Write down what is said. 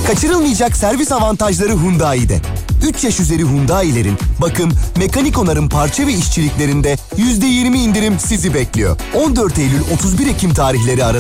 Kaçırılmayacak servis avantajları Hyundai'de. 3 yaş üzeri Hyundai'lerin bakım, mekanik onarım parça ve işçiliklerinde %20 indirim sizi bekliyor. 14 Eylül 31 Ekim tarihleri arasında